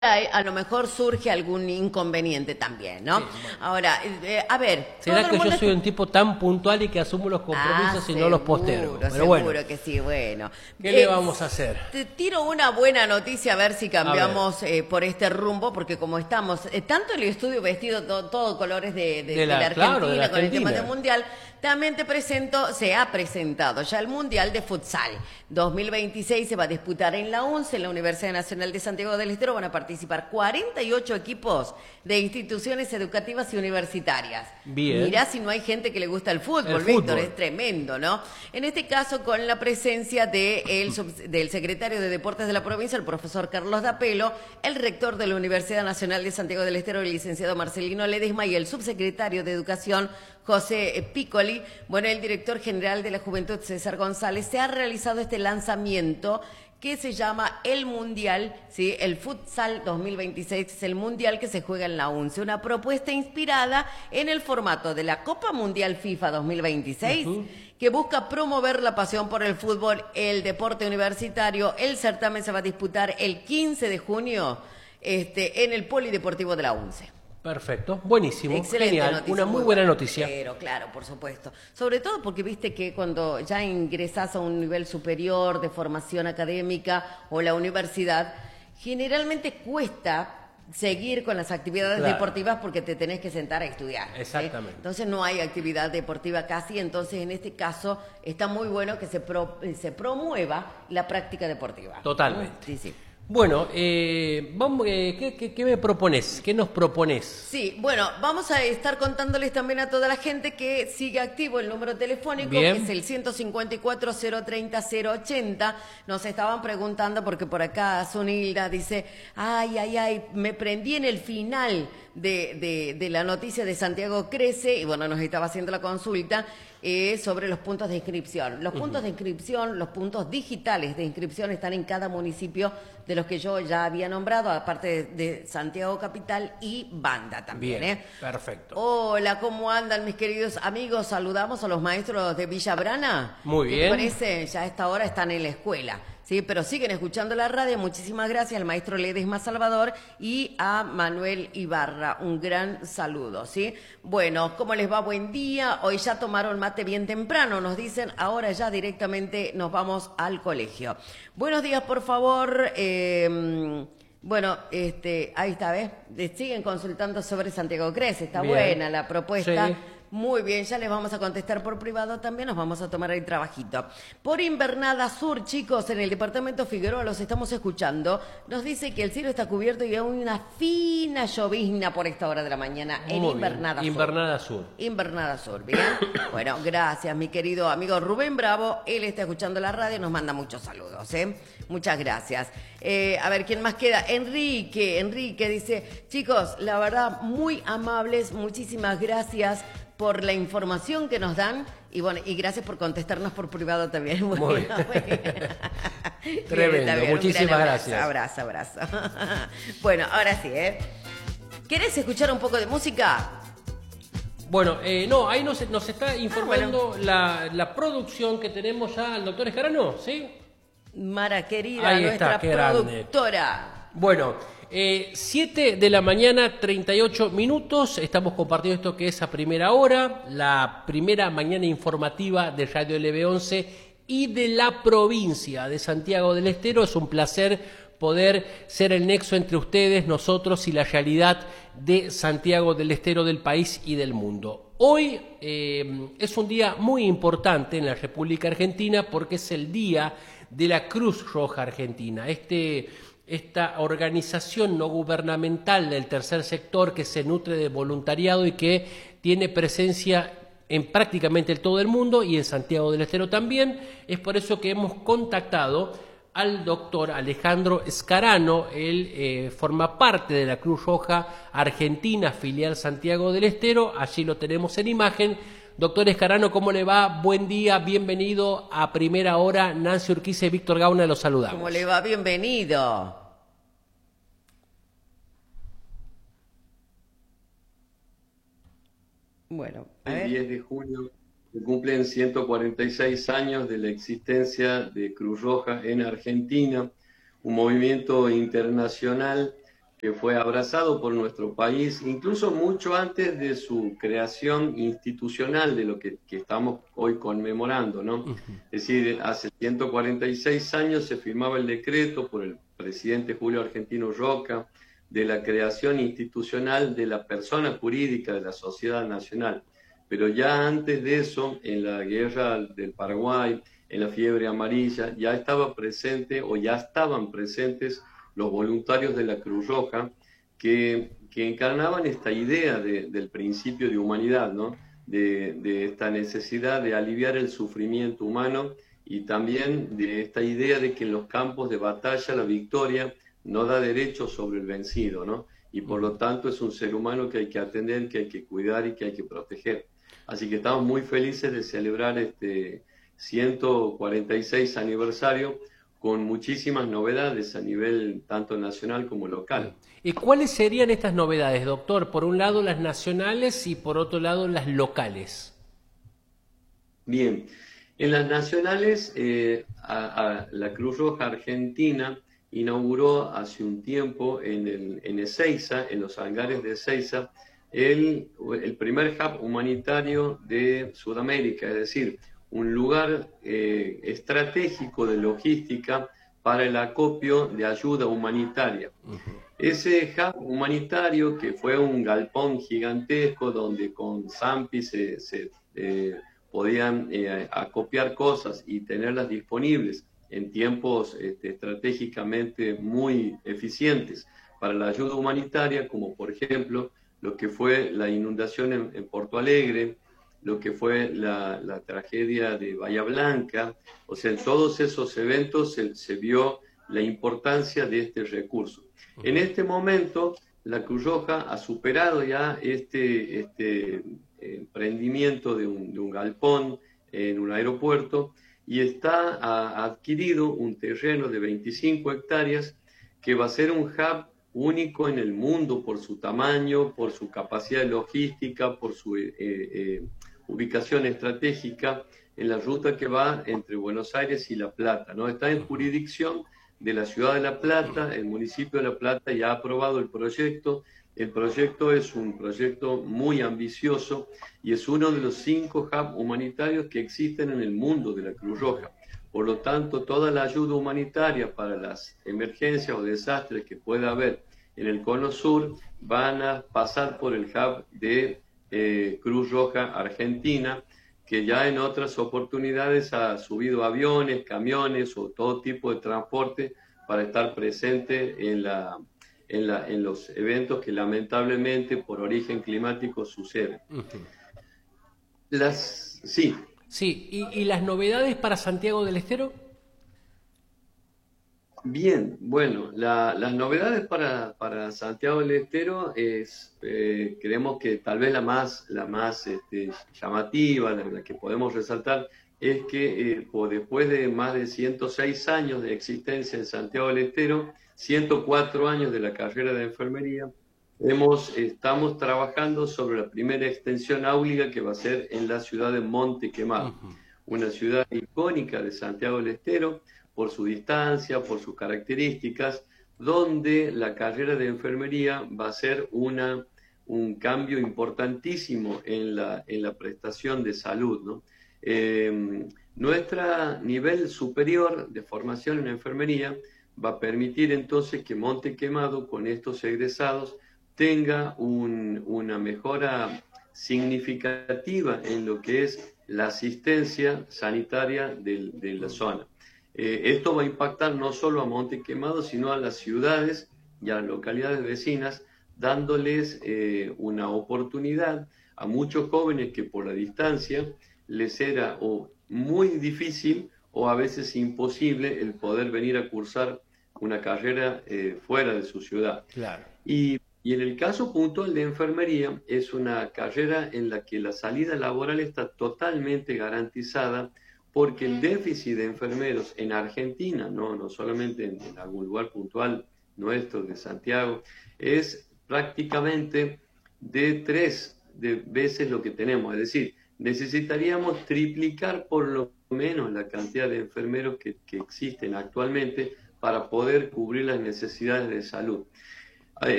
a lo mejor surge algún inconveniente también, ¿no? Sí, bueno. Ahora, a ver, todo ¿Será el que yo mundo soy un tipo tan puntual y que asumo los compromisos y no los postergo? Pero seguro bueno, que sí, bueno. ¿qué le vamos a hacer? Te tiro una buena noticia a ver si A ver. cambiamos por este rumbo, porque como estamos, tanto el estudio vestido todo colores de la Argentina, claro, de la con el tema del Argentina. Mundial, también se ha presentado ya el Mundial de Futsal. 2026 se va a disputar en la UNCE, en la Universidad Nacional de Santiago del Estero, van a participar 48 equipos de instituciones educativas y universitarias. Bien. Mirá si no hay gente que le gusta el fútbol, El Víctor, fútbol. es tremendo, ¿no? En este caso, con la presencia del secretario de Deportes de la provincia, el profesor Carlos D'Apelo, el rector de la Universidad Nacional de Santiago del Estero, el licenciado Marcelino Ledesma, y el subsecretario de Educación, José Piccoli. Bueno, el director general de la Juventud, César González, se ha realizado este lanzamiento que se llama el Mundial, ¿sí? El Futsal 2026 es el Mundial que se juega en la UNCE, una propuesta inspirada en el formato de la Copa Mundial FIFA 2026, que busca promover la pasión por el fútbol, el deporte universitario. El certamen se va a disputar el 15 de junio en el Polideportivo de la UNCE. Perfecto, buenísimo, Excelente genial, noticia, una muy buena noticia. Pero claro, por supuesto. Sobre todo porque viste que cuando ya ingresás a un nivel superior de formación académica o la universidad, generalmente cuesta seguir con las actividades Claro. deportivas porque te tenés que sentar a estudiar. ¿sí? Exactamente. Entonces no hay actividad deportiva casi, entonces en este caso está muy bueno que se promueva la práctica deportiva. Totalmente. Sí, sí. Bueno, vamos, ¿qué me propones? ¿Qué nos propones? Sí, bueno, vamos a estar contándoles también a toda la gente que sigue activo el número telefónico, Bien. que es el 154-030-080. Nos estaban preguntando, porque por acá Zunilda dice, ay, me prendí en el final de la noticia de Santiago Crece, y bueno, nos estaba haciendo la consulta sobre los puntos de inscripción. Los puntos de inscripción, los puntos digitales de inscripción están en cada municipio de los que yo ya había nombrado, aparte de Santiago Capital y Banda también. Bien, perfecto. Hola, ¿cómo andan mis queridos amigos? Saludamos a los maestros de Villa Brana. Muy ¿Qué bien. te parece? Ya a esta hora están en la escuela. Sí, pero siguen escuchando la radio. Muchísimas gracias al maestro Ledesma Salvador y a Manuel Ibarra. Un gran saludo, ¿sí? Bueno, ¿cómo les va? Buen día. Hoy ya tomaron mate bien temprano, nos dicen. Ahora ya directamente nos vamos al colegio. Buenos días, por favor. Bueno, ahí está, ¿ves? Siguen consultando sobre Santiago Crece. Está Bien. buena la propuesta. Sí. Muy bien, ya les vamos a contestar por privado también, nos vamos a tomar el trabajito. Por Invernada Sur, chicos, en el departamento Figueroa los estamos escuchando. Nos dice que el cielo está cubierto y hay una fina llovizna por esta hora de la mañana en Muy bien. Invernada Sur. Invernada Sur. Invernada Sur, ¿bien? Bueno, gracias, mi querido amigo Rubén Bravo. Él está escuchando la radio y nos manda muchos saludos, ¿eh? Muchas gracias. A ver, ¿quién más queda? Enrique dice, chicos, la verdad, muy amables, muchísimas gracias por la información que nos dan y bueno, y gracias por contestarnos por privado también. Bueno, Muy bien. Bien, Tremendo, está bien, un muchísimas gran gracias. Abrazo. Bueno, ahora sí, ¿eh? ¿Querés escuchar un poco de música? Bueno, no, ahí nos está informando la producción que tenemos ya al doctor Escarano, ¿sí? Mara querida, Ahí nuestra está, qué grande. productora. Bueno, 7 de la mañana, 38 minutos. Estamos compartiendo esto que es a primera hora, la primera mañana informativa de Radio LB11 y de la provincia de Santiago del Estero. Es un placer poder ser el nexo entre ustedes, nosotros y la realidad de Santiago del Estero, del país y del mundo. Hoy es un día muy importante en la República Argentina porque es el día de la Cruz Roja Argentina. Esta organización no gubernamental del tercer sector que se nutre de voluntariado y que tiene presencia en prácticamente todo el mundo y en Santiago del Estero también. Es por eso que hemos contactado al doctor Alejandro Escarano. Él forma parte de la Cruz Roja Argentina, filial Santiago del Estero. Allí lo tenemos en imagen. Doctor Escarano, ¿cómo le va? Buen día, bienvenido a Primera Hora. Nancy Urquiza y Víctor Gauna los saludamos. ¿Cómo le va? Bienvenido. Bueno, a ver. El 10 de junio se cumplen 146 años de la existencia de Cruz Roja en Argentina, un movimiento internacional que fue abrazado por nuestro país, incluso mucho antes de su creación institucional, de lo que estamos hoy conmemorando, ¿no? Es decir, hace 146 años se firmaba el decreto por el presidente Julio Argentino Roca de la creación institucional de la persona jurídica de la sociedad nacional. Pero ya antes de eso, en la guerra del Paraguay, en la fiebre amarilla, ya estaba presente o ya estaban presentes los voluntarios de la Cruz Roja que encarnaban esta idea del principio de humanidad, ¿no? De esta necesidad de aliviar el sufrimiento humano y también de esta idea de que en los campos de batalla la victoria no da derecho sobre el vencido, ¿no? Y por lo tanto es un ser humano que hay que atender, que hay que cuidar y que hay que proteger. Así que estamos muy felices de celebrar este 146 aniversario con muchísimas novedades a nivel tanto nacional como local. ¿Y cuáles serían estas novedades, doctor? Por un lado las nacionales y por otro lado las locales. Bien, en las nacionales la Cruz Roja Argentina inauguró hace un tiempo en Ezeiza, en los hangares de Ezeiza, el primer hub humanitario de Sudamérica, es decir, un lugar estratégico de logística para el acopio de ayuda humanitaria. Ese hub humanitario, que fue un galpón gigantesco donde con Zampi se podían acopiar cosas y tenerlas disponibles en tiempos estratégicamente muy eficientes para la ayuda humanitaria, como por ejemplo lo que fue la inundación en Porto Alegre, lo que fue la tragedia de Bahía Blanca. O sea, en todos esos eventos se vio la importancia de este recurso. En este momento, la Cruz Roja ha superado ya este emprendimiento de un galpón en un aeropuerto y ha adquirido un terreno de 25 hectáreas que va a ser un hub único en el mundo por su tamaño, por su capacidad logística, por su ubicación estratégica en la ruta que va entre Buenos Aires y La Plata, ¿no? Está en jurisdicción de la ciudad de La Plata, el municipio de La Plata ya ha aprobado el proyecto. El proyecto es un proyecto muy ambicioso y es uno de los 5 hubs humanitarios que existen en el mundo de la Cruz Roja. Por lo tanto, toda la ayuda humanitaria para las emergencias o desastres que pueda haber en el Cono Sur van a pasar por el hub de Cruz Roja Argentina, que ya en otras oportunidades ha subido aviones, camiones o todo tipo de transporte para estar presente en los eventos que lamentablemente por origen climático suceden. Sí. Sí, ¿y las novedades para Santiago del Estero? Bien, bueno, las novedades para Santiago del Estero es, creemos que tal vez la más llamativa, la que podemos resaltar, es que después de más de 106 años de existencia en Santiago del Estero, 104 años de la carrera de enfermería, estamos trabajando sobre la primera extensión áulica que va a ser en la ciudad de Monte Quemado, una ciudad icónica de Santiago del Estero, por su distancia, por sus características, donde la carrera de enfermería va a ser un cambio importantísimo en la prestación de salud, ¿no? Nuestro nivel superior de formación en enfermería va a permitir entonces que Monte Quemado, con estos egresados, tenga una mejora significativa en lo que es la asistencia sanitaria de la zona. Esto va a impactar no solo a Monte Quemado, sino a las ciudades y a las localidades vecinas, dándoles una oportunidad a muchos jóvenes que por la distancia les era o muy difícil o a veces imposible el poder venir a cursar una carrera fuera de su ciudad. Claro. Y en el caso puntual de enfermería, es una carrera en la que la salida laboral está totalmente garantizada, porque el déficit de enfermeros en Argentina, no solamente en algún lugar puntual nuestro de Santiago, es prácticamente de 3 veces lo que tenemos. Es decir, necesitaríamos triplicar por lo menos la cantidad de enfermeros que existen actualmente para poder cubrir las necesidades de salud.